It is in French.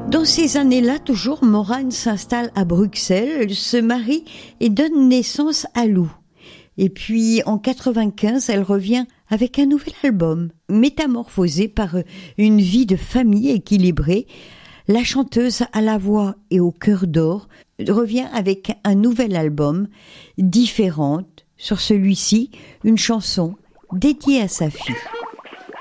Dans ces années-là, toujours, Morane s'installe à Bruxelles, elle se marie et donne naissance à Lou. Et puis, en 95, elle revient avec un nouvel album, métamorphosé par une vie de famille équilibrée. La chanteuse à la voix et au cœur d'or revient avec un nouvel album, différente. Sur celui-ci, une chanson dédiée à sa fille.